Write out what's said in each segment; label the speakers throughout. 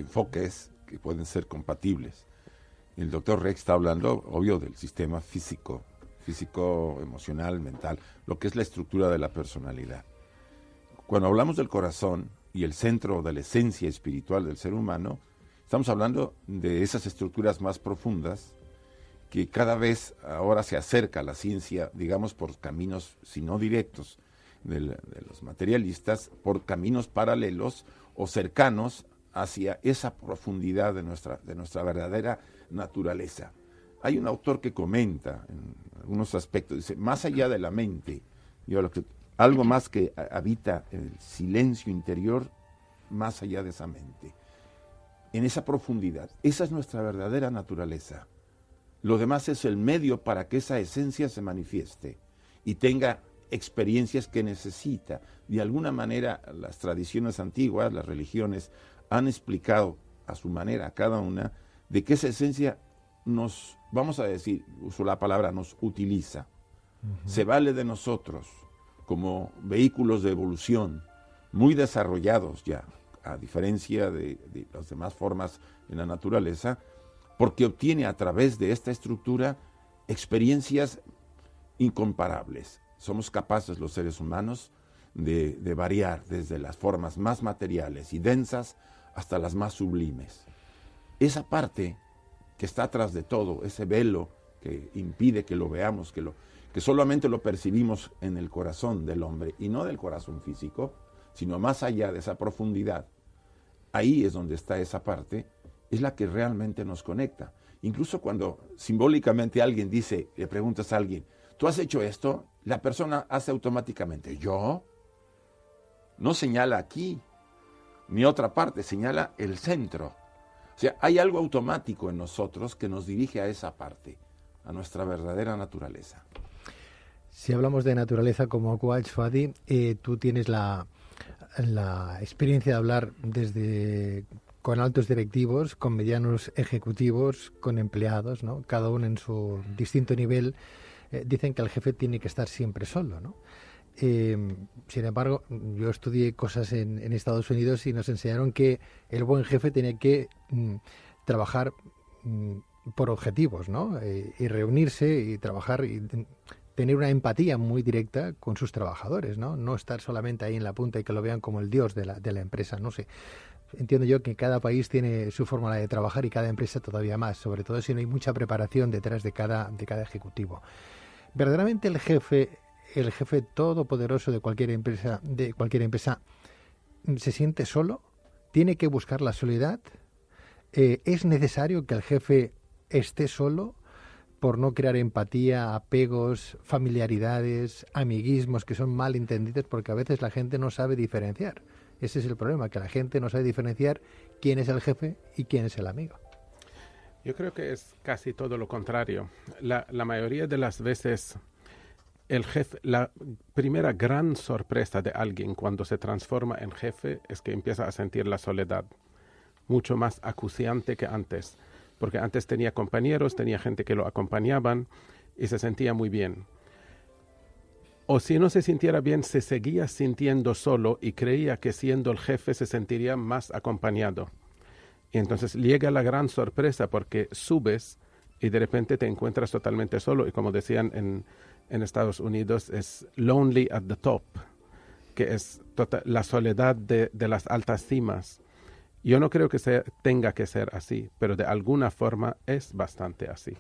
Speaker 1: enfoques que pueden ser compatibles. El doctor Rex está hablando, obvio, del sistema físico, emocional, mental, lo que es la estructura de la personalidad. Cuando hablamos del corazón y el centro de la esencia espiritual del ser humano, estamos hablando de esas estructuras más profundas que cada vez ahora se acerca a la ciencia, digamos, por caminos, si no directos, de los materialistas, por caminos paralelos o cercanos hacia esa profundidad de nuestra verdadera naturaleza. Hay un autor que comenta en algunos aspectos, dice, más allá de la mente, algo más que habita el silencio interior, más allá de esa mente, en esa profundidad. Esa es nuestra verdadera naturaleza. Lo demás es el medio para que esa esencia se manifieste y tenga experiencias que necesita. De alguna manera, las tradiciones antiguas, las religiones, han explicado a su manera, a cada una, de que esa esencia nos, vamos a decir, uso la palabra, nos utiliza. Se vale de nosotros como vehículos de evolución muy desarrollados ya, a diferencia de las demás formas en la naturaleza, porque obtiene a través de esta estructura experiencias incomparables. Somos capaces los seres humanos de variar desde las formas más materiales y densas hasta las más sublimes. Esa parte que está atrás de todo, ese velo que impide que lo veamos, que solamente lo percibimos en el corazón del hombre y no del corazón físico, sino más allá de esa profundidad, ahí es donde está esa parte, es la que realmente nos conecta. Incluso cuando simbólicamente alguien dice, le preguntas a alguien, ¿tú has hecho esto? La persona hace automáticamente, ¿yo? No señala aquí, ni otra parte, señala el centro. O sea, hay algo automático en nosotros que nos dirige a esa parte, a nuestra verdadera naturaleza.
Speaker 2: Si hablamos de naturaleza como coach, Fadi, tú tienes la experiencia de hablar con altos directivos, con medianos ejecutivos, con empleados, ¿no? Cada uno en su distinto nivel. Dicen que el jefe tiene que estar siempre solo, ¿no? Sin embargo, yo estudié cosas en Estados Unidos y nos enseñaron que el buen jefe tiene que trabajar por objetivos, ¿no? Y reunirse y trabajar y tener una empatía muy directa con sus trabajadores, ¿no? No estar solamente ahí en la punta y que lo vean como el dios de la empresa, no sé. Entiendo yo que cada país tiene su forma de trabajar y cada empresa todavía más, sobre todo si no hay mucha preparación detrás de cada ejecutivo. Verdaderamente el jefe todopoderoso de cualquier empresa, se siente solo, tiene que buscar la soledad. ¿Es necesario que el jefe esté solo por no crear empatía, apegos, familiaridades, amiguismos que son mal entendidos? Porque a veces la gente no sabe diferenciar. Ese es el problema, que la gente no sabe diferenciar quién es el jefe y quién es el amigo.
Speaker 3: Yo creo que es casi todo lo contrario. La mayoría de las veces el jefe, la primera gran sorpresa de alguien cuando se transforma en jefe es que empieza a sentir la soledad, mucho más acuciante que antes, porque antes tenía compañeros, tenía gente que lo acompañaban y se sentía muy bien. O si no se sintiera bien, se seguía sintiendo solo y creía que siendo el jefe se sentiría más acompañado. Y entonces llega la gran sorpresa porque subes y de repente te encuentras totalmente solo. Y como decían en Estados Unidos, es lonely at the top, que es la soledad de las altas cimas. Yo no creo que tenga que ser así, pero de alguna forma es bastante así.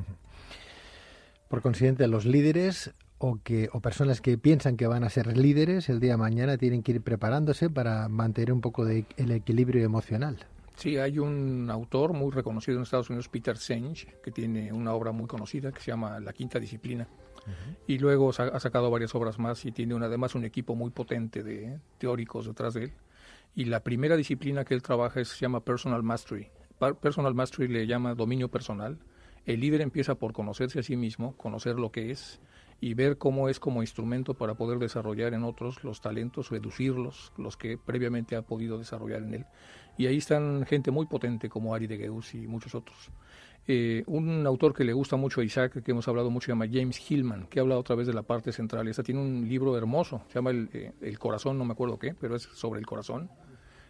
Speaker 2: Por consiguiente, los líderes o personas que piensan que van a ser líderes el día de mañana tienen que ir preparándose para mantener un poco el equilibrio emocional.
Speaker 4: Sí, hay un autor muy reconocido en Estados Unidos, Peter Senge, que tiene una obra muy conocida que se llama La Quinta Disciplina. Y luego ha sacado varias obras más y tiene además un equipo muy potente de teóricos detrás de él. Y la primera disciplina que él trabaja se llama Personal Mastery. Personal Mastery le llama dominio personal. El líder empieza por conocerse a sí mismo, conocer lo que es y ver cómo es como instrumento para poder desarrollar en otros los talentos, reducirlos, los que previamente ha podido desarrollar en él. Y ahí están gente muy potente como Ari de Geus y muchos otros. Un autor que le gusta mucho a Isaac, que hemos hablado mucho, se llama James Hillman, que habla otra vez de la parte central. Esta tiene un libro hermoso, se llama El corazón, no me acuerdo qué, pero es sobre el corazón.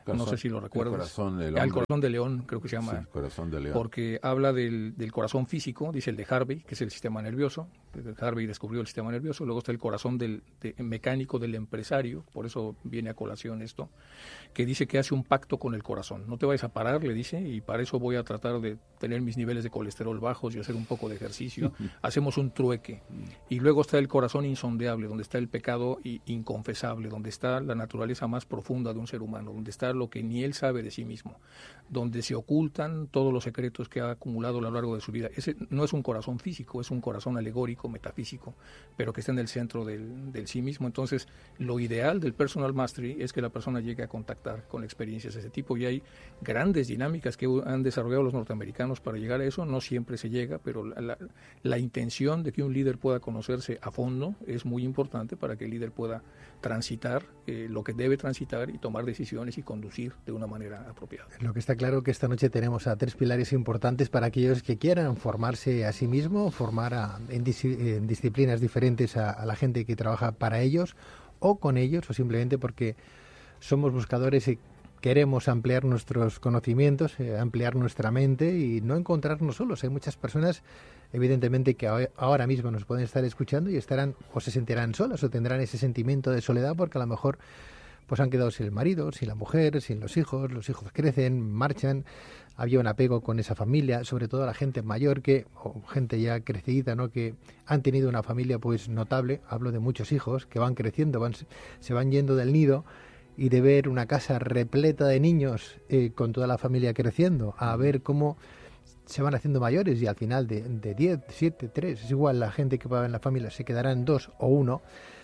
Speaker 4: no sé si lo recuerdas.
Speaker 1: El
Speaker 4: corazón de león, creo que se llama.
Speaker 1: Sí, corazón de león.
Speaker 4: Porque habla del corazón físico, dice el de Harvey, que es el sistema nervioso. Harvey descubrió el sistema nervioso. Luego está el corazón mecánico del empresario, por eso viene a colación esto, que dice que hace un pacto con el corazón. No te vayas a parar, le dice, y para eso voy a tratar de tener mis niveles de colesterol bajos y hacer un poco de ejercicio. Hacemos un trueque. Y luego está el corazón insondeable, donde está el pecado inconfesable, donde está la naturaleza más profunda de un ser humano, donde está lo que ni él sabe de sí mismo, donde se ocultan todos los secretos que ha acumulado a lo largo de su vida. Ese no es un corazón físico, es un corazón alegórico, metafísico, pero que está en el centro del sí mismo. Entonces, lo ideal del personal mastery es que la persona llegue a contactar con experiencias de ese tipo, y hay grandes dinámicas que han desarrollado los norteamericanos para llegar a eso. No siempre se llega, pero la intención de que un líder pueda conocerse a fondo es muy importante para que el líder pueda transitar lo que debe transitar y tomar decisiones y conducir de una manera apropiada.
Speaker 2: Lo que está claro que esta noche tenemos a 3 pilares importantes para aquellos que quieran formarse a sí mismo, formar en disciplinas diferentes a la gente que trabaja para ellos o con ellos, o simplemente porque somos buscadores y queremos ampliar nuestros conocimientos, ampliar nuestra mente y no encontrarnos solos. Hay muchas personas, evidentemente, que ahora mismo nos pueden estar escuchando y estarán o se sentirán solas o tendrán ese sentimiento de soledad porque a lo mejor pues han quedado sin el marido, sin la mujer, sin los hijos crecen, marchan, había un apego con esa familia, sobre todo la gente mayor o gente ya crecida, ¿no?, que han tenido una familia pues notable. Hablo de muchos hijos que van creciendo, se van yendo del nido, y de ver una casa repleta de niños con toda la familia creciendo, a ver cómo se van haciendo mayores y al final de 10, 7, 3, es igual la gente que va en la familia, se quedarán 2 o 1.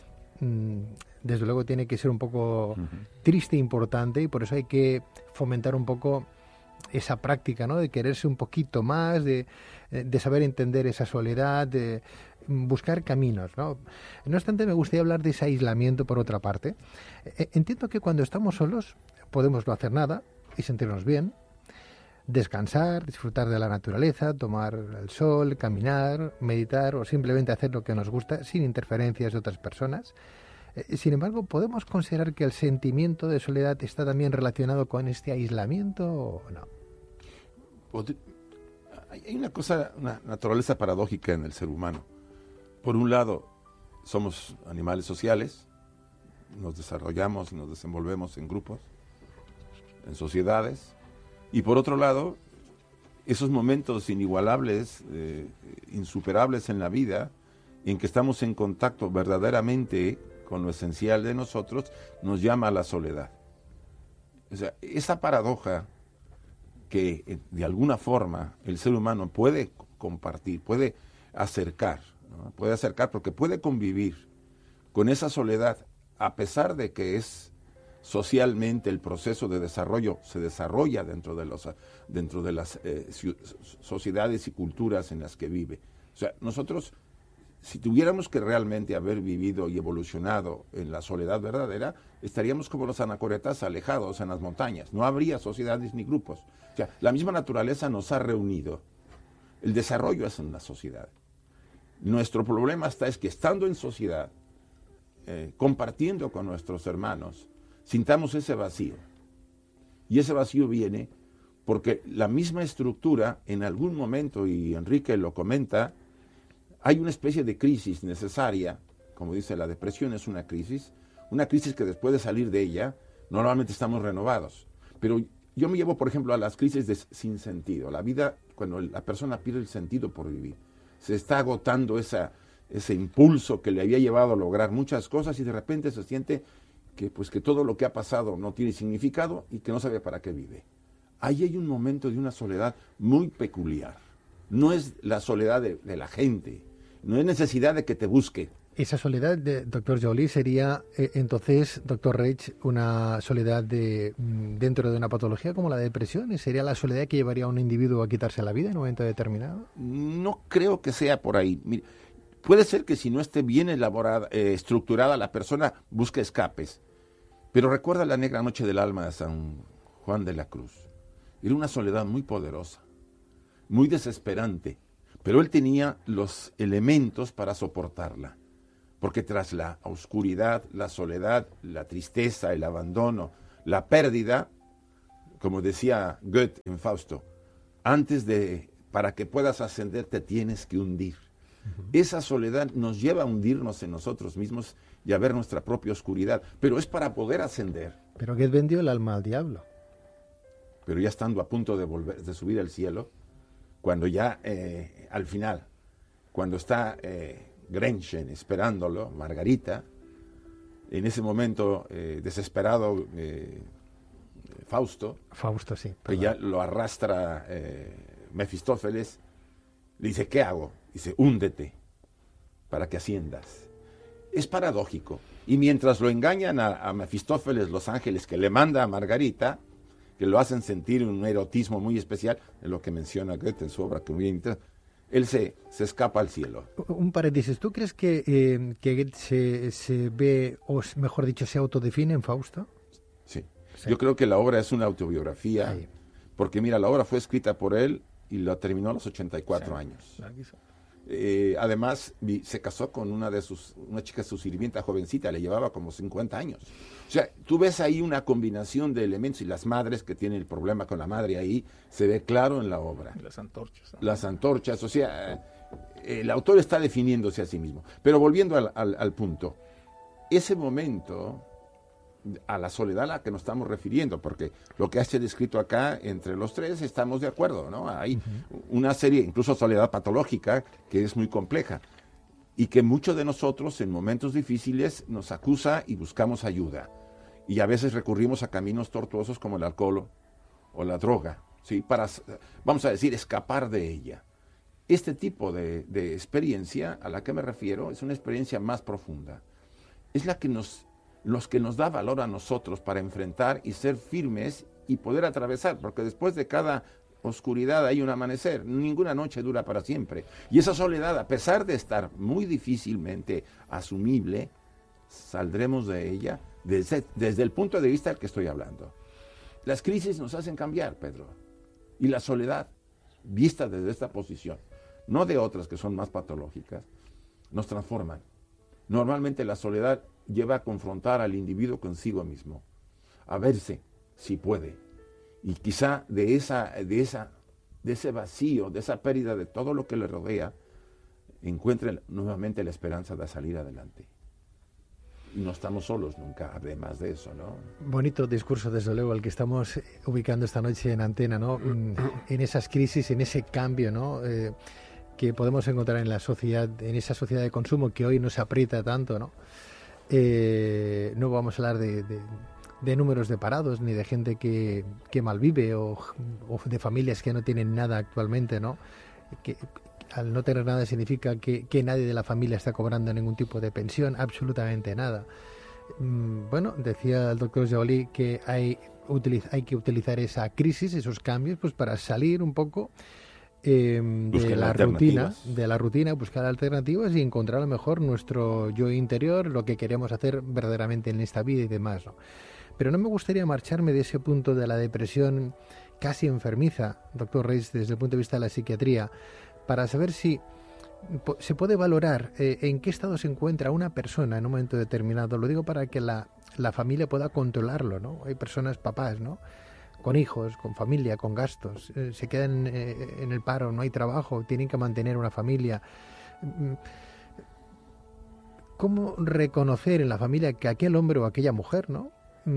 Speaker 2: Desde luego tiene que ser un poco triste e importante, y por eso hay que fomentar un poco esa práctica, ¿no?, de quererse un poquito más, de saber entender esa soledad, de buscar caminos, ¿no? No obstante, me gustaría hablar de ese aislamiento por otra parte. Entiendo que cuando estamos solos podemos no hacer nada y sentirnos bien, descansar, disfrutar de la naturaleza, tomar el sol, caminar, meditar o simplemente hacer lo que nos gusta sin interferencias de otras personas. Sin embargo, ¿podemos considerar que el sentimiento de soledad está también relacionado con este aislamiento o no?
Speaker 1: Hay una naturaleza paradójica en el ser humano. Por un lado, somos animales sociales, nos desarrollamos y nos desenvolvemos en grupos, en sociedades, y por otro lado, esos momentos inigualables, insuperables en la vida, en que estamos en contacto verdaderamente con lo esencial de nosotros, nos llama a la soledad. O sea, esa paradoja que de alguna forma el ser humano puede compartir, puede acercar, ¿no? Puede acercar porque puede convivir con esa soledad, a pesar de que es socialmente el proceso de desarrollo se desarrolla dentro de las sociedades y culturas en las que vive. O sea, nosotros, si tuviéramos que realmente haber vivido y evolucionado en la soledad verdadera, estaríamos como los anacoretas alejados en las montañas. No habría sociedades ni grupos. O sea, la misma naturaleza nos ha reunido. El desarrollo es en la sociedad. Nuestro problema es que estando en sociedad, compartiendo con nuestros hermanos, sintamos ese vacío. Y ese vacío viene porque la misma estructura, en algún momento, y Enrique lo comenta, hay una especie de crisis necesaria. Como dice, la depresión es una crisis que después de salir de ella, normalmente estamos renovados. Pero yo me llevo, por ejemplo, a las crisis de sinsentido. La vida, cuando la persona pierde el sentido por vivir, se está agotando ese impulso que le había llevado a lograr muchas cosas y de repente se siente que todo lo que ha pasado no tiene significado y que no sabe para qué vive. Ahí hay un momento de una soledad muy peculiar. No es la soledad de la gente, no es necesidad de que te busque.
Speaker 2: Esa soledad, doctor Joly, sería entonces, doctor Reich, una soledad dentro de una patología como la depresión. ¿Sería la soledad que llevaría a un individuo a quitarse la vida en un momento determinado?
Speaker 1: No creo que sea por ahí. Mire, puede ser que si no esté bien elaborada, estructurada, la persona busque escapes. Pero recuerda la negra noche del alma de San Juan de la Cruz. Era una soledad muy poderosa, muy desesperante, pero él tenía los elementos para soportarla. Porque tras la oscuridad, la soledad, la tristeza, el abandono, la pérdida, como decía Goethe en Fausto, para que puedas ascender te tienes que hundir. Esa soledad nos lleva a hundirnos en nosotros mismos y a ver nuestra propia oscuridad, pero es para poder ascender.
Speaker 2: Pero Goethe vendió el alma al diablo.
Speaker 1: Pero ya estando a punto de subir al cielo, cuando ya al final, cuando está Gretchen esperándolo, Margarita, en ese momento desesperado Fausto,
Speaker 2: Sí.
Speaker 1: Que ya lo arrastra Mefistófeles, le dice, ¿qué hago? Dice, húndete para que asciendas. Es paradójico. Y mientras lo engañan a Mefistófeles, los ángeles que le manda a Margarita, que lo hacen sentir un erotismo muy especial, en lo que menciona Goethe en su obra, que muy bien, él se escapa al cielo.
Speaker 2: Un paréntesis, ¿tú crees que Goethe se ve, o mejor dicho, se autodefine en Fausto?
Speaker 1: Sí. Yo creo que la obra es una autobiografía,
Speaker 2: Ahí.
Speaker 1: porque mira, la obra fue escrita por él y la terminó a los 84 años. Además, se casó con una chica su sirvienta jovencita, le llevaba como 50 años. O sea, tú ves ahí una combinación de elementos, y las madres que tienen el problema con la madre ahí, se ve claro en la obra.
Speaker 4: Las antorchas. ¿No?
Speaker 1: Las antorchas, o sea, el autor está definiéndose a sí mismo. Pero volviendo al punto, ese momento, a la soledad a la que nos estamos refiriendo, porque lo que ha descrito acá, entre los tres estamos de acuerdo, ¿no? Hay una serie, incluso soledad patológica, que es muy compleja, y que muchos de nosotros en momentos difíciles nos acusa y buscamos ayuda, y a veces recurrimos a caminos tortuosos como el alcohol o la droga, ¿sí? Para, vamos a decir, escapar de ella. Este tipo de experiencia a la que me refiero es una experiencia más profunda, es la que nos da valor a nosotros para enfrentar y ser firmes y poder atravesar, porque después de cada oscuridad hay un amanecer, ninguna noche dura para siempre. Y esa soledad, a pesar de estar muy difícilmente asumible, saldremos de ella desde el punto de vista del que estoy hablando. Las crisis nos hacen cambiar, Pedro, y la soledad, vista desde esta posición, no de otras que son más patológicas, nos transforman. Normalmente la soledad lleva a confrontar al individuo consigo mismo, a verse si puede, y quizá de ese vacío, de esa pérdida de todo lo que le rodea, encuentre nuevamente la esperanza de salir adelante. Y no estamos solos nunca, además de eso, ¿no?
Speaker 2: Bonito discurso, desde luego, el que estamos ubicando esta noche en antena, ¿no? En esas crisis, en ese cambio, ¿no? Que podemos encontrar en la sociedad, en esa sociedad de consumo que hoy nos aprieta tanto, ¿no? No vamos a hablar de números de parados, ni de gente que malvive, o de familias que no tienen nada actualmente, ¿no? Que al no tener nada significa que nadie de la familia está cobrando ningún tipo de pensión, absolutamente nada. Bueno, decía el doctor Joly que hay que utilizar esa crisis, esos cambios, pues para salir un poco de la rutina, buscar alternativas y encontrar a lo mejor nuestro yo interior, lo que queremos hacer verdaderamente en esta vida y demás, ¿no? Pero no me gustaría marcharme de ese punto de la depresión casi enfermiza, doctor Reis, desde el punto de vista de la psiquiatría, para saber si se puede valorar en qué estado se encuentra una persona en un momento determinado. Lo digo para que la familia pueda controlarlo, ¿no? Hay personas, papás, ¿no?, con hijos, con familia, con gastos, se quedan en el paro, no hay trabajo, tienen que mantener una familia. ¿Cómo reconocer en la familia que aquel hombre o aquella mujer, ¿no?,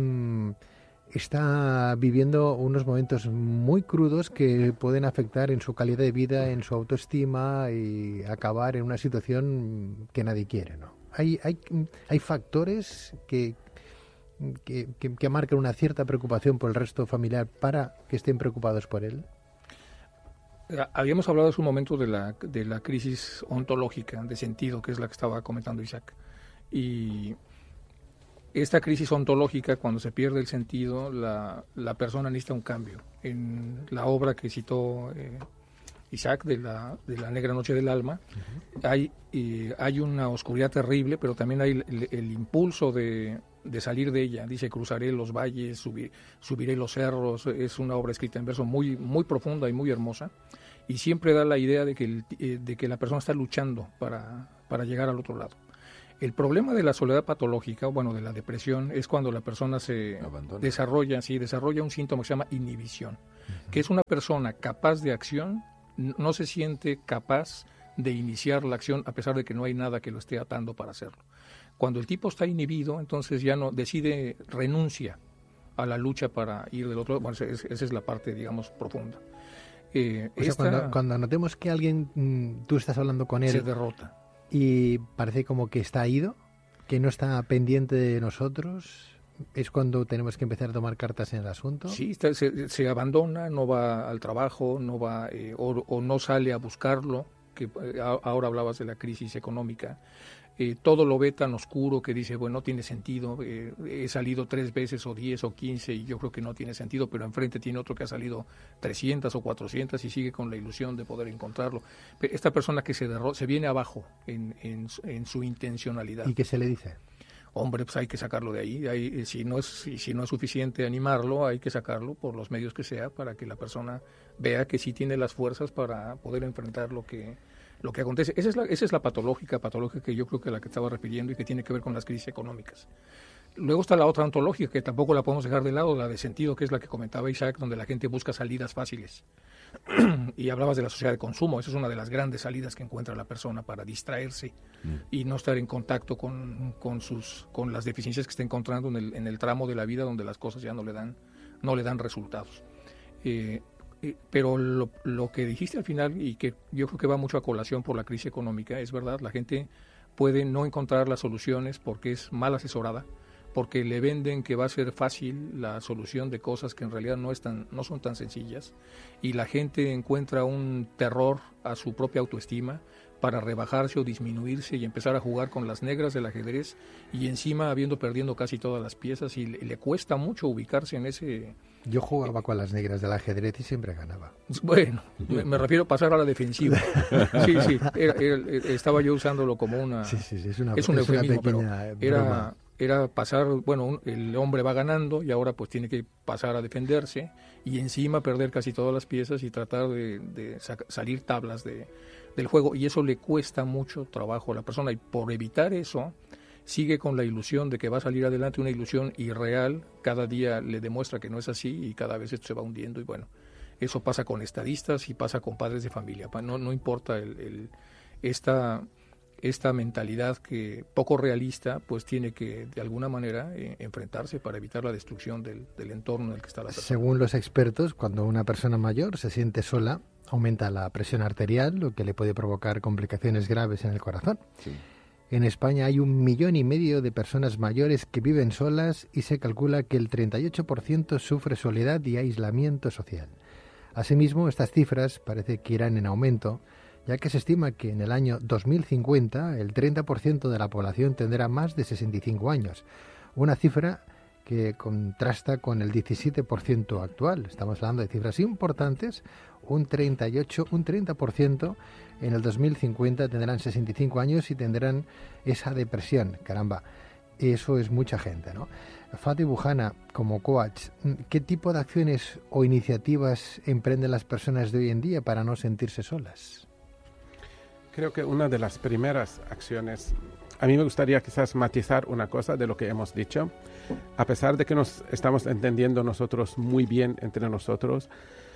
Speaker 2: está viviendo unos momentos muy crudos que pueden afectar en su calidad de vida, en su autoestima y acabar en una situación que nadie quiere, ¿no? Hay factores que marcan una cierta preocupación por el resto familiar para que estén preocupados por él.
Speaker 4: Habíamos hablado hace un momento de la crisis ontológica de sentido, que es la que estaba comentando Isaac. Y esta crisis ontológica, cuando se pierde el sentido, la persona necesita un cambio. En la obra que citó Isaac, de la Negra Noche del Alma, hay una oscuridad terrible, pero también hay el impulso de salir de ella. Dice, cruzaré los valles, subiré los cerros. Es una obra escrita en verso muy, muy profunda y muy hermosa, y siempre da la idea de que la persona está luchando para llegar al otro lado. El problema de la soledad patológica, bueno, de la depresión, es cuando la persona se desarrolla un síntoma que se llama inhibición, que es una persona capaz de acción, no se siente capaz de iniciar la acción a pesar de que no hay nada que lo esté atando para hacerlo. Cuando el tipo está inhibido, entonces ya no renuncia a la lucha para ir del otro lado. Bueno, esa es la parte, digamos, profunda.
Speaker 2: Cuando notemos que alguien, tú estás hablando con él,
Speaker 4: se derrota
Speaker 2: y parece como que está ido, que no está pendiente de nosotros, ¿es cuando tenemos que empezar a tomar cartas en el asunto?
Speaker 4: Sí, se abandona, no va al trabajo, no va o no sale a buscarlo, que ahora hablabas de la crisis económica. Todo lo ve tan oscuro que dice, bueno, no tiene sentido, he salido 3 veces o 10 o 15 y yo creo que no tiene sentido, pero enfrente tiene otro que ha salido 300 o 400 y sigue con la ilusión de poder encontrarlo. Esta persona que se viene abajo en su intencionalidad.
Speaker 2: ¿Y qué se le dice?
Speaker 4: Hombre, pues hay que sacarlo de ahí. Si no es suficiente animarlo, hay que sacarlo por los medios que sea para que la persona vea que sí tiene las fuerzas para poder enfrentar lo que acontece. Esa es la patológica que yo creo que la que estaba refiriendo y que tiene que ver con las crisis económicas. Luego está la otra ontológica, que tampoco la podemos dejar de lado, la de sentido, que es la que comentaba Isaac, donde la gente busca salidas fáciles. Y hablabas de la sociedad de consumo, esa es una de las grandes salidas que encuentra la persona para distraerse y no estar en contacto con las deficiencias que está encontrando en el tramo de la vida donde las cosas ya no le dan resultados. Pero lo que dijiste al final, y que yo creo que va mucho a colación por la crisis económica, es verdad, la gente puede no encontrar las soluciones porque es mal asesorada, porque le venden que va a ser fácil la solución de cosas que en realidad no son tan sencillas, y la gente encuentra un terror a su propia autoestima para rebajarse o disminuirse y empezar a jugar con las negras del ajedrez, y encima perdiendo casi todas las piezas, y le cuesta mucho ubicarse en ese...
Speaker 2: Yo jugaba con las negras del ajedrez y siempre ganaba.
Speaker 4: Bueno, me refiero a pasar a la defensiva. Sí, estaba yo usándolo como una...
Speaker 2: Sí, es un
Speaker 4: eufemismo, pero era pasar, bueno, el hombre va ganando y ahora pues tiene que pasar a defenderse y encima perder casi todas las piezas y tratar de salir tablas del juego, y eso le cuesta mucho trabajo a la persona, y por evitar eso sigue con la ilusión de que va a salir adelante, una ilusión irreal. Cada día le demuestra que no es así y cada vez esto se va hundiendo, y bueno, eso pasa con estadistas y pasa con padres de familia. No importa esta mentalidad que poco realista, pues tiene que de alguna manera enfrentarse para evitar la destrucción del entorno en el que está la persona.
Speaker 2: Según los expertos, cuando una persona mayor se siente sola, aumenta la presión arterial, lo que le puede provocar complicaciones graves en el corazón.
Speaker 1: Sí.
Speaker 2: En España hay 1,5 millones de personas mayores que viven solas y se calcula que el 38% sufre soledad y aislamiento social. Asimismo, estas cifras parece que irán en aumento, ya que se estima que en el año 2050 el 30% de la población tendrá más de 65 años, una cifra que contrasta con el 17% actual. Estamos hablando de cifras importantes. Un 30% en el 2050 tendrán 65 años y tendrán esa depresión. Caramba, eso es mucha gente, ¿no? Fati Bujana, como coach, ¿qué tipo de acciones o iniciativas emprenden las personas de hoy en día para no sentirse solas?
Speaker 3: Creo que una de las primeras acciones, a mí me gustaría quizás matizar una cosa de lo que hemos dicho. A pesar de que nos estamos entendiendo nosotros muy bien entre nosotros,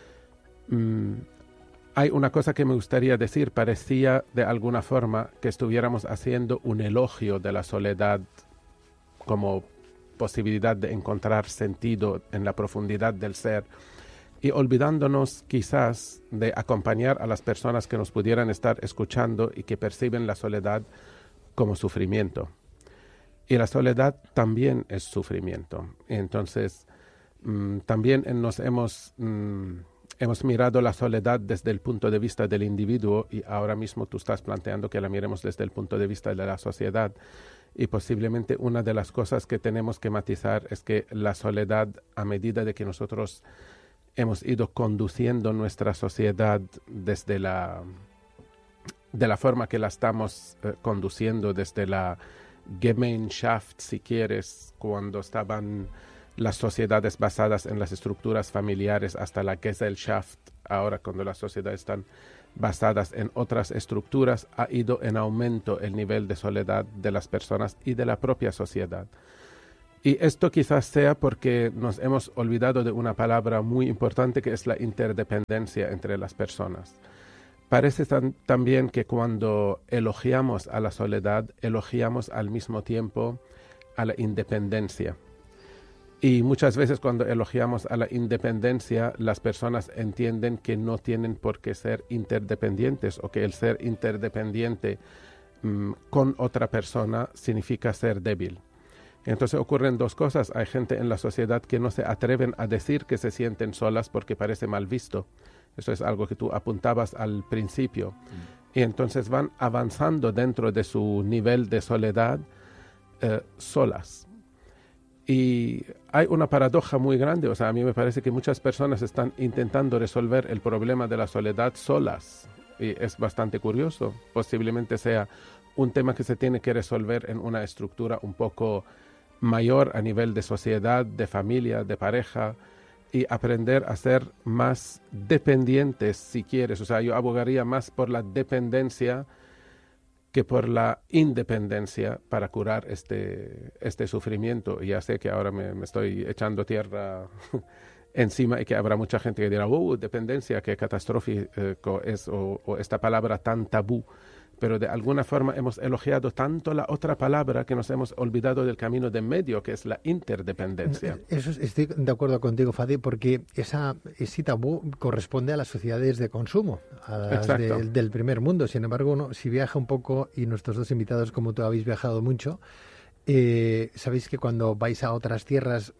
Speaker 3: hay una cosa que me gustaría decir. Parecía de alguna forma que estuviéramos haciendo un elogio de la soledad como posibilidad de encontrar sentido en la profundidad del ser, y olvidándonos quizás de acompañar a las personas que nos pudieran estar escuchando y que perciben la soledad como sufrimiento. Y la soledad también es sufrimiento. Entonces, también nos hemos mirado la soledad desde el punto de vista del individuo, y ahora mismo tú estás planteando que la miremos desde el punto de vista de la sociedad. Y posiblemente una de las cosas que tenemos que matizar es que la soledad, a medida de que nosotros hemos ido conduciendo nuestra sociedad de la forma que la estamos conduciendo, desde la Gemeinschaft, si quieres, cuando estaban las sociedades basadas en las estructuras familiares hasta la Gesellschaft, ahora cuando las sociedades están basadas en otras estructuras, ha ido en aumento el nivel de soledad de las personas y de la propia sociedad. Y esto quizás sea porque nos hemos olvidado de una palabra muy importante que es la interdependencia entre las personas. Parece también que cuando elogiamos a la soledad, elogiamos al mismo tiempo a la independencia. Y muchas veces cuando elogiamos a la independencia, las personas entienden que no tienen por qué ser interdependientes o que el ser interdependiente con otra persona significa ser débil. Entonces ocurren dos cosas. Hay gente en la sociedad que no se atreven a decir que se sienten solas porque parece mal visto. Eso es algo que tú apuntabas al principio. Y entonces van avanzando dentro de su nivel de soledad solas. Y hay una paradoja muy grande. O sea, a mí me parece que muchas personas están intentando resolver el problema de la soledad solas. Y es bastante curioso. Posiblemente sea un tema que se tiene que resolver en una estructura un poco mayor a nivel de sociedad, de familia, de pareja, y aprender a ser más dependientes, si quieres. O sea, yo abogaría más por la dependencia que por la independencia para curar este sufrimiento. Y ya sé que ahora me estoy echando tierra encima y que habrá mucha gente que dirá, dependencia, qué catastrófico es, o esta palabra tan tabú. Pero de alguna forma hemos elogiado tanto la otra palabra que nos hemos olvidado del camino de medio, que es la interdependencia.
Speaker 2: Eso estoy de acuerdo contigo, Fadi, porque ese tabú corresponde a las sociedades de consumo, a las del primer mundo. Sin embargo, uno, si viaja un poco, y nuestros dos invitados, como tú, habéis viajado mucho, sabéis que cuando vais a otras tierras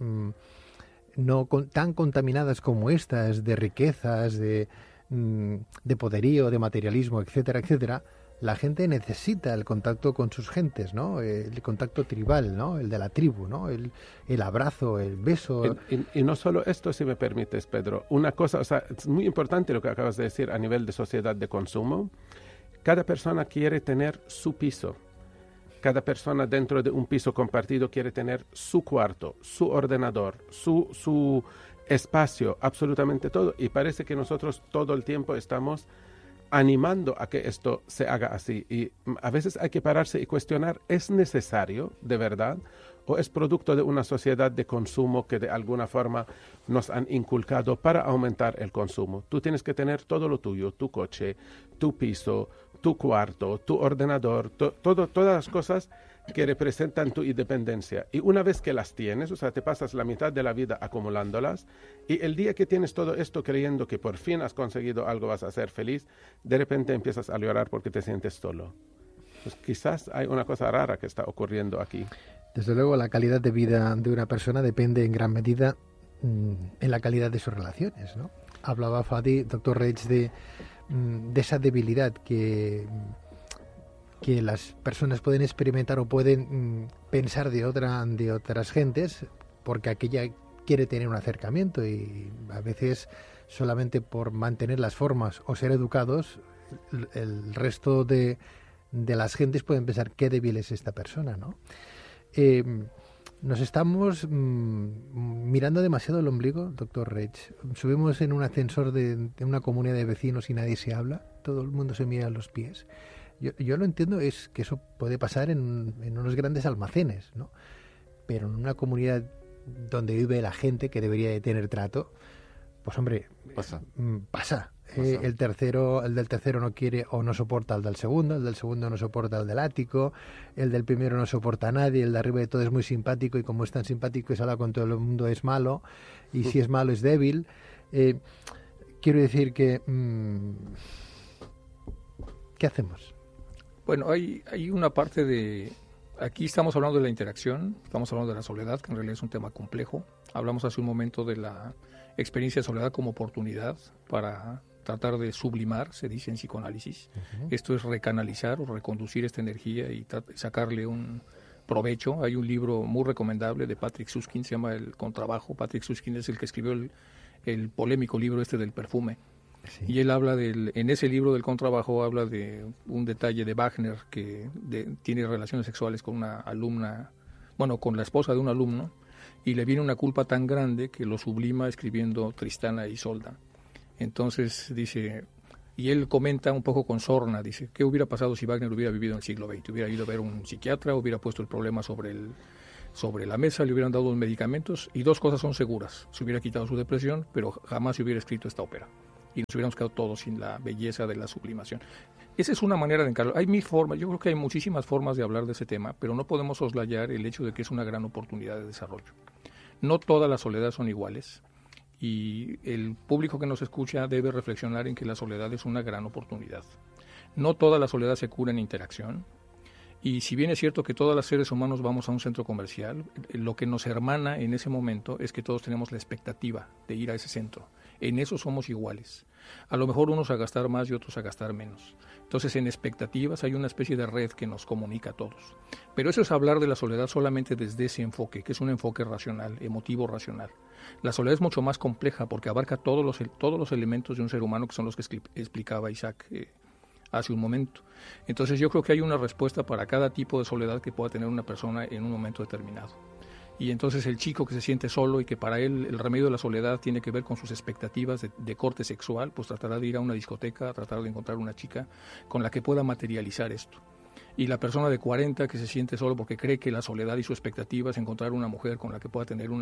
Speaker 2: tan contaminadas como estas, de riquezas, de poderío, de materialismo, etcétera, etcétera, la gente necesita el contacto con sus gentes, ¿no? El contacto tribal, ¿no? El de la tribu, ¿no? El abrazo, el beso.
Speaker 3: Y no solo esto, si me permites, Pedro. Una cosa, o sea, es muy importante lo que acabas de decir a nivel de sociedad de consumo. Cada persona quiere tener su piso. Cada persona dentro de un piso compartido quiere tener su cuarto, su ordenador, su espacio, absolutamente todo. Y parece que nosotros todo el tiempo estamos animando a que esto se haga así. Y a veces hay que pararse y cuestionar, ¿es necesario de verdad? ¿O es producto de una sociedad de consumo que de alguna forma nos han inculcado para aumentar el consumo? Tú tienes que tener todo lo tuyo, tu coche, tu piso, tu cuarto, tu ordenador, todas las cosas que representan tu independencia. Y una vez que las tienes, o sea, te pasas la mitad de la vida acumulándolas, y el día que tienes todo esto creyendo que por fin has conseguido algo, vas a ser feliz, de repente empiezas a llorar porque te sientes solo. Pues quizás hay una cosa rara que está ocurriendo aquí.
Speaker 2: Desde luego, la calidad de vida de una persona depende en gran medida en la calidad de sus relaciones, ¿no? Hablaba Fadi, doctor Reig, de esa debilidad que las personas pueden experimentar o pueden pensar de otras gentes, porque aquella quiere tener un acercamiento, y a veces solamente por mantener las formas o ser educados, el resto de las gentes pueden pensar qué débil es esta persona, ¿no? Nos estamos mirando demasiado el ombligo, doctor Reig. Subimos en un ascensor de una comunidad de vecinos y nadie se habla, todo el mundo se mira a los pies. Yo lo entiendo, es que eso puede pasar en unos grandes almacenes, ¿no? Pero en una comunidad donde vive la gente que debería de tener trato, pues hombre, pasa. El del tercero no quiere o no soporta al del segundo, el del segundo no soporta al del ático, el del primero no soporta a nadie, el de arriba de todo es muy simpático, y como es tan simpático y se habla con todo el mundo, es malo, y si es malo es débil. Quiero decir que ¿qué hacemos?
Speaker 4: Bueno, hay una parte de... Aquí estamos hablando de la interacción, estamos hablando de la soledad, que en realidad es un tema complejo. Hablamos hace un momento de la experiencia de soledad como oportunidad para tratar de sublimar, se dice en psicoanálisis. Esto es recanalizar o reconducir esta energía y sacarle un provecho. Hay un libro muy recomendable de Patrick Suskind, se llama El Contrabajo. Patrick Suskind es el que escribió el polémico libro del perfume. Sí. Y él habla en ese libro del Contrabajo, habla de un detalle de Wagner que tiene relaciones sexuales con una alumna, bueno, con la esposa de un alumno, y le viene una culpa tan grande que lo sublima escribiendo Tristana y Isolda. Entonces dice, y él comenta un poco con sorna, dice, ¿qué hubiera pasado si Wagner hubiera vivido en el siglo XX? Hubiera ido a ver un psiquiatra, hubiera puesto el problema sobre la mesa, le hubieran dado los medicamentos, y dos cosas son seguras: se hubiera quitado su depresión, pero jamás se hubiera escrito esta ópera, y nos hubiéramos quedado todos sin la belleza de la sublimación. Esa es una manera de encararlo. Hay mil formas, yo creo que hay muchísimas formas de hablar de ese tema, pero no podemos soslayar el hecho de que es una gran oportunidad de desarrollo. No todas las soledades son iguales, y el público que nos escucha debe reflexionar en que la soledad es una gran oportunidad. No toda la soledad se cura en interacción, y si bien es cierto que todos los seres humanos vamos a un centro comercial, lo que nos hermana en ese momento es que todos tenemos la expectativa de ir a ese centro. En eso somos iguales. A lo mejor unos a gastar más y otros a gastar menos. Entonces, en expectativas hay una especie de red que nos comunica a todos. Pero eso es hablar de la soledad solamente desde ese enfoque, que es un enfoque racional, emotivo racional. La soledad es mucho más compleja porque abarca todos los elementos de un ser humano, que son los que explicaba Isaac hace un momento. Entonces, yo creo que hay una respuesta para cada tipo de soledad que pueda tener una persona en un momento determinado. Y entonces el chico que se siente solo y que para él el remedio de la soledad tiene que ver con sus expectativas de corte sexual, pues tratará de ir a una discoteca, tratará de encontrar una chica con la que pueda materializar esto. Y la persona de 40 que se siente solo porque cree que la soledad y su expectativa es encontrar una mujer con la que pueda tener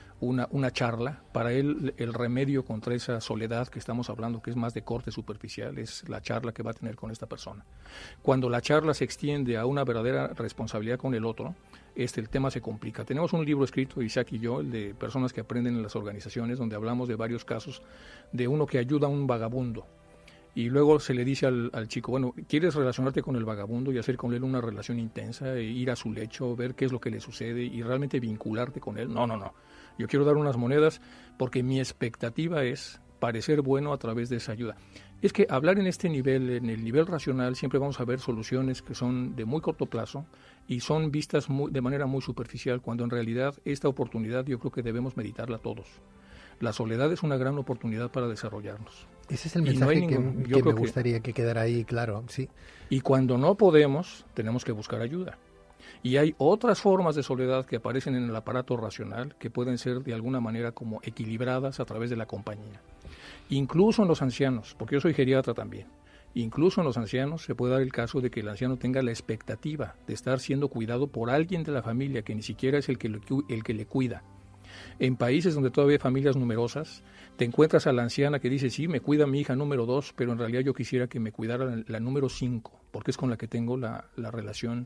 Speaker 4: una charla, para él el remedio contra esa soledad que estamos hablando, que es más de corte superficial, es la charla que va a tener con esta persona. Cuando la charla se extiende a una verdadera responsabilidad con el otro, el tema se complica. Tenemos un libro escrito, Isaac y yo, el de personas que aprenden en las organizaciones, donde hablamos de varios casos de uno que ayuda a un vagabundo. Y luego se le dice al chico, bueno, ¿quieres relacionarte con el vagabundo y hacer con él una relación intensa, e ir a su lecho, ver qué es lo que le sucede y realmente vincularte con él? No. Yo quiero dar unas monedas porque mi expectativa es parecer bueno a través de esa ayuda. Es que hablar en este nivel, en el nivel racional, siempre vamos a ver soluciones que son de muy corto plazo y son vistas de manera muy superficial, cuando en realidad esta oportunidad yo creo que debemos meditarla todos. La soledad es una gran oportunidad para desarrollarnos.
Speaker 2: Ese es el mensaje que me gustaría que quedara ahí claro, sí.
Speaker 4: Y cuando no podemos, tenemos que buscar ayuda. Y hay otras formas de soledad que aparecen en el aparato racional que pueden ser de alguna manera como equilibradas a través de la compañía. Incluso en los ancianos, porque yo soy geriatra también, incluso en los ancianos se puede dar el caso de que el anciano tenga la expectativa de estar siendo cuidado por alguien de la familia que ni siquiera es el que le cuida. En países donde todavía hay familias numerosas, te encuentras a la anciana que dice, sí, me cuida mi hija número 2, pero en realidad yo quisiera que me cuidara la número 5, porque es con la que tengo la relación,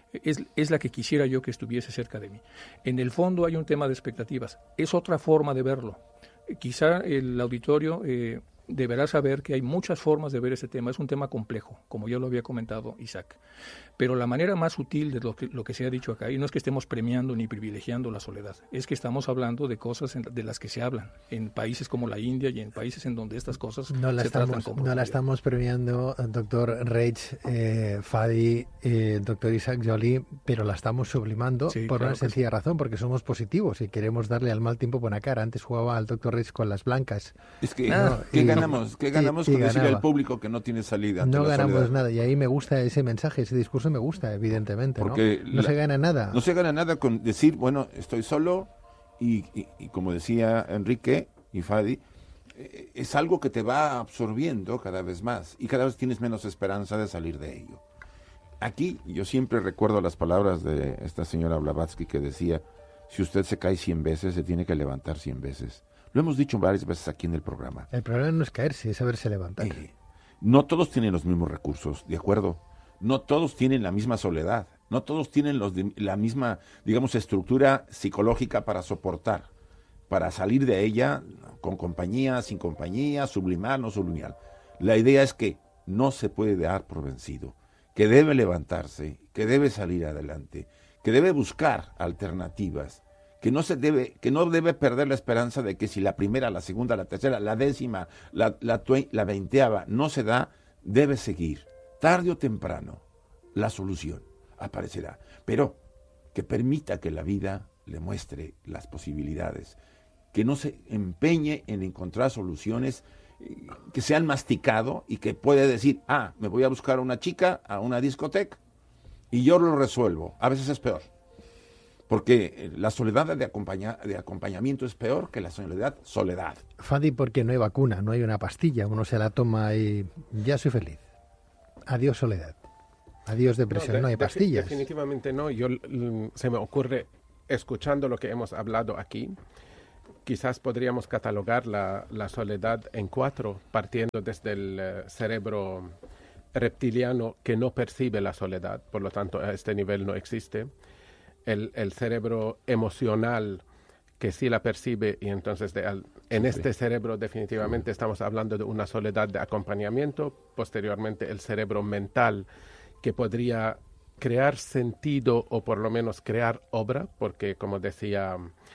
Speaker 4: es la que quisiera yo que estuviese cerca de mí. En el fondo hay un tema de expectativas, es otra forma de verlo. Quizá el auditorio deberá saber que hay muchas formas de ver ese tema, es un tema complejo, como ya lo había comentado Isaac. Pero la manera más sutil de lo que se ha dicho acá, y no es que estemos premiando ni privilegiando la soledad, es que estamos hablando de cosas de las que se hablan en países como la India y en países en donde estas cosas tratan como
Speaker 2: no la estamos premiando, doctor Reig, Fadi, doctor Isaac Joly, pero la estamos sublimando por una sencilla razón, porque somos positivos y queremos darle al mal tiempo buena cara. Antes jugaba al doctor Reig con las blancas.
Speaker 1: Es que, ¿qué ganamos con decirle al público que no tiene salida?
Speaker 2: No ganamos nada, y ahí me gusta ese mensaje, ese discurso me gusta, evidentemente.
Speaker 1: Porque
Speaker 2: no se gana nada.
Speaker 1: No se gana nada con decir, bueno, estoy solo y como decía Enrique y Fadi, es algo que te va absorbiendo cada vez más y cada vez tienes menos esperanza de salir de ello. Aquí yo siempre recuerdo las palabras de esta señora Blavatsky que decía, si usted se cae 100 veces, se tiene que levantar 100 veces. Lo hemos dicho varias veces aquí en el programa.
Speaker 2: El problema no es caerse, es saberse levantar.
Speaker 1: No todos tienen los mismos recursos, ¿de acuerdo? No todos tienen la misma soledad, no todos tienen la misma, digamos, estructura psicológica para soportar, para salir de ella con compañía, sin compañía, sublimar, no sublimar. La idea es que no se puede dar por vencido, que debe levantarse, que debe salir adelante, que debe buscar alternativas, que no debe perder la esperanza de que si la primera, la segunda, la tercera, la décima, la 20ª no se da, debe seguir. Tarde o temprano, la solución aparecerá, pero que permita que la vida le muestre las posibilidades, que no se empeñe en encontrar soluciones que sean masticado y que puede decir, me voy a buscar a una chica, a una discoteca, y yo lo resuelvo. A veces es peor, Porque la soledad de acompañamiento es peor que la soledad.
Speaker 2: Fadi, porque no hay vacuna, no hay una pastilla, uno se la toma y ya soy feliz. Adiós soledad, adiós depresión, no hay pastillas.
Speaker 3: Definitivamente no. Se me ocurre, escuchando lo que hemos hablado aquí, quizás podríamos catalogar la soledad en 4, partiendo desde el cerebro reptiliano que no percibe la soledad, por lo tanto a este nivel no existe. El cerebro emocional que sí la percibe, y entonces en este cerebro definitivamente estamos hablando de una soledad de acompañamiento. Posteriormente el cerebro mental que podría crear sentido o por lo menos crear obra, porque como decía,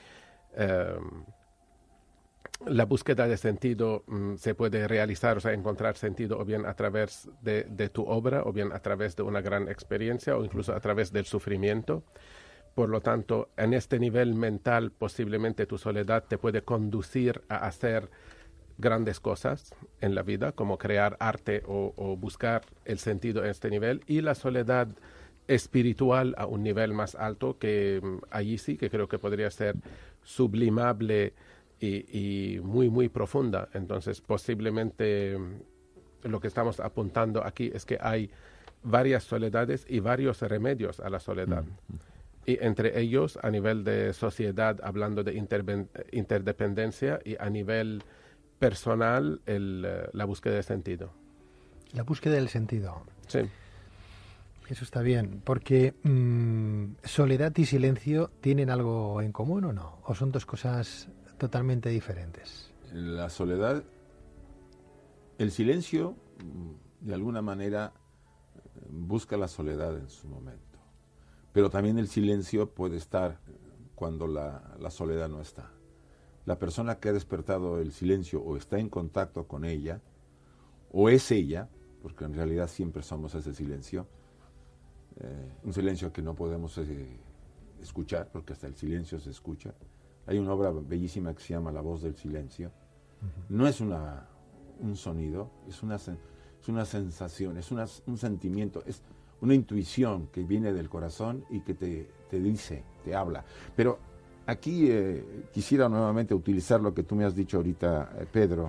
Speaker 3: la búsqueda de sentido se puede realizar, o sea, encontrar sentido o bien a través de tu obra, o bien a través de una gran experiencia, o incluso a través del sufrimiento. Por lo tanto, en este nivel mental, posiblemente tu soledad te puede conducir a hacer grandes cosas en la vida, como crear arte o buscar el sentido en este nivel. Y la soledad espiritual a un nivel más alto, que allí sí que creo que podría ser sublimable y muy, muy profunda. Entonces, posiblemente lo que estamos apuntando aquí es que hay varias soledades y varios remedios a la soledad. Y entre ellos, a nivel de sociedad, hablando de interdependencia, y a nivel personal, la búsqueda de sentido.
Speaker 2: La búsqueda del sentido.
Speaker 3: Sí.
Speaker 2: Eso está bien, porque soledad y silencio tienen algo en común, ¿o no? ¿O son dos cosas totalmente diferentes?
Speaker 1: La soledad, el silencio, de alguna manera, busca la soledad en su momento. Pero también el silencio puede estar cuando la soledad no está. La persona que ha despertado el silencio o está en contacto con ella, o es ella, porque en realidad siempre somos ese silencio, un silencio que no podemos escuchar, porque hasta el silencio se escucha. Hay una obra bellísima que se llama La voz del silencio. No es un sonido, es una sensación, es un sentimiento, es una intuición que viene del corazón y que te dice, te habla. Pero aquí quisiera nuevamente utilizar lo que tú me has dicho ahorita, Pedro.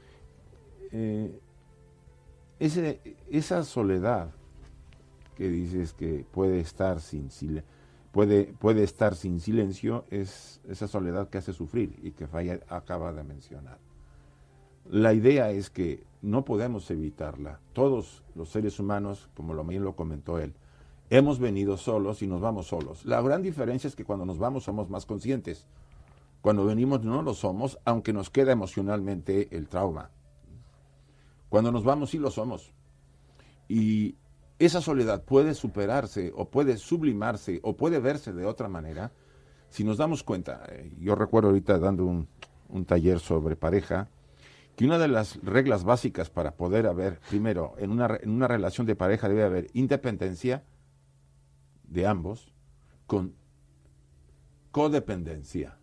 Speaker 1: Esa soledad que dices que puede estar sin silencio es esa soledad que hace sufrir y que Falla acaba de mencionar. La idea es que no podemos evitarla. Todos los seres humanos, como bien lo comentó él, hemos venido solos y nos vamos solos. La gran diferencia es que cuando nos vamos somos más conscientes. Cuando venimos no lo somos, aunque nos queda emocionalmente el trauma. Cuando nos vamos sí lo somos. Y esa soledad puede superarse o puede sublimarse o puede verse de otra manera si nos damos cuenta. Yo recuerdo ahorita dando un taller sobre pareja, que una de las reglas básicas para poder haber, primero, en una relación de pareja debe haber independencia de ambos con codependencia.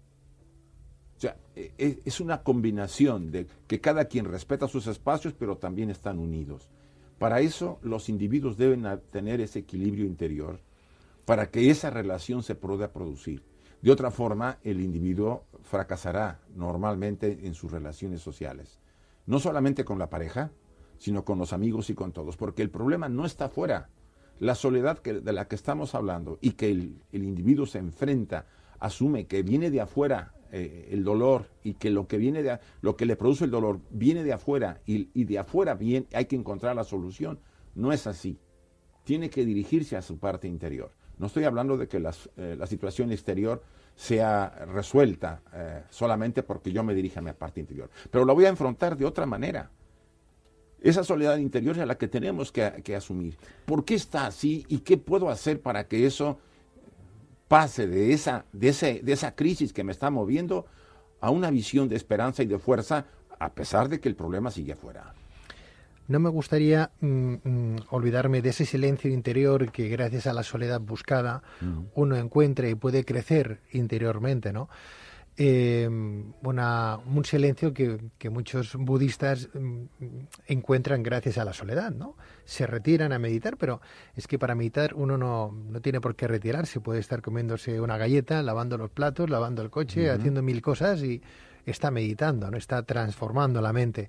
Speaker 1: O sea, es una combinación de que cada quien respeta sus espacios, pero también están unidos. Para eso, los individuos deben tener ese equilibrio interior para que esa relación se pueda producir. De otra forma, el individuo fracasará normalmente en sus relaciones sociales. No solamente con la pareja, sino con los amigos y con todos. Porque el problema no está afuera. La soledad de la que estamos hablando y que el individuo se enfrenta, asume que viene de afuera el dolor y que lo que le produce el dolor viene de afuera y de afuera hay que encontrar la solución. No es así. Tiene que dirigirse a su parte interior. No estoy hablando de que la situación exterior sea resuelta solamente porque yo me dirija a mi parte interior. Pero la voy a enfrentar de otra manera. Esa soledad interior es la que tenemos que asumir. ¿Por qué está así y qué puedo hacer para que eso pase de esa crisis que me está moviendo a una visión de esperanza y de fuerza, a pesar de que el problema sigue afuera?
Speaker 2: No me gustaría olvidarme de ese silencio interior que gracias a la soledad buscada uno encuentra y puede crecer interiormente, ¿no? un silencio que muchos budistas encuentran gracias a la soledad, ¿no? Se retiran a meditar, pero es que para meditar uno no tiene por qué retirarse, puede estar comiéndose una galleta, lavando los platos, lavando el coche, haciendo mil cosas y está meditando, ¿no? Está transformando la mente.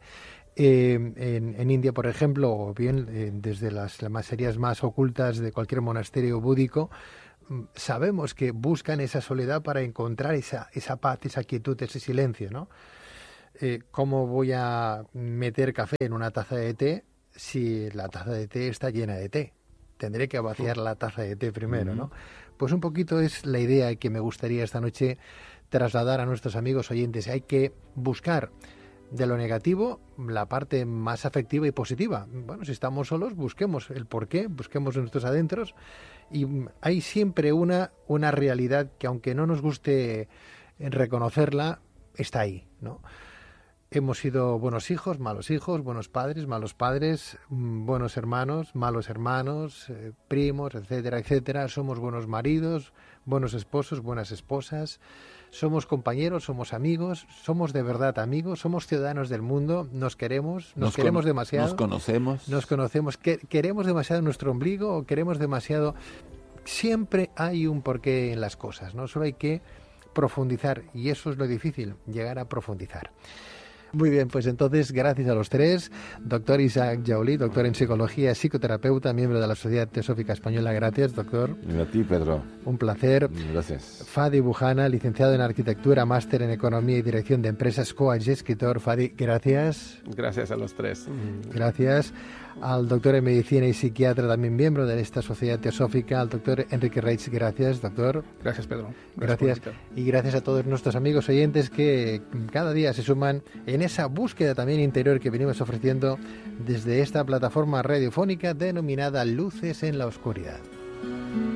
Speaker 2: En India, por ejemplo, o bien desde las maserías más ocultas de cualquier monasterio búdico, sabemos que buscan esa soledad para encontrar esa paz, esa quietud, ese silencio, ¿no? ¿Cómo voy a meter café en una taza de té si la taza de té está llena de té? Tendré que vaciar la taza de té primero, ¿no? Pues un poquito es la idea que me gustaría esta noche trasladar a nuestros amigos oyentes. Hay que buscar de lo negativo la parte más afectiva y positiva. Bueno, si estamos solos, busquemos el porqué, busquemos en nuestros adentros, y hay siempre una realidad que, aunque no nos guste reconocerla, está ahí, ¿no? Hemos sido buenos hijos, buenos padres, malos padres, buenos hermanos, malos hermanos, primos, etcétera, etcétera. Somos buenos maridos, buenos esposos, buenas esposas. Somos compañeros, somos amigos, somos de verdad amigos, somos ciudadanos del mundo, nos queremos demasiado. Nos conocemos, queremos demasiado nuestro ombligo o queremos demasiado. Siempre hay un porqué en las cosas, ¿no? Solo hay que profundizar, y eso es lo difícil, llegar a profundizar. Muy bien, pues entonces, gracias a los tres. Doctor Isaac Jaulí, doctor en psicología, psicoterapeuta, miembro de la Sociedad Teosófica Española. Gracias, doctor.
Speaker 1: Y a ti, Pedro.
Speaker 2: Un placer.
Speaker 1: Gracias.
Speaker 2: Fadi Bujana, licenciado en arquitectura, máster en economía y dirección de empresas, coach y escritor. Fadi, gracias.
Speaker 3: Gracias a los tres.
Speaker 2: Gracias. Al doctor en medicina y psiquiatra, también miembro de esta Sociedad Teosófica, al doctor Enrique Reitz. Gracias, doctor.
Speaker 4: Gracias, Pedro.
Speaker 2: Gracias. Y gracias a todos nuestros amigos oyentes que cada día se suman en esa búsqueda también interior que venimos ofreciendo desde esta plataforma radiofónica denominada Luces en la Oscuridad.